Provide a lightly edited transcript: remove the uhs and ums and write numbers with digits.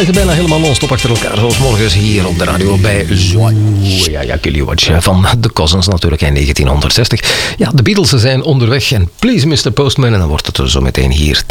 draaien ze bijna helemaal non-stop achter elkaar. Zoals morgens hier op de radio bij ja, Kill You Watch van The Cousins natuurlijk in 1960. Ja, de Beatles zijn onderweg en Please Mr. Postman. En dan wordt het zo meteen hier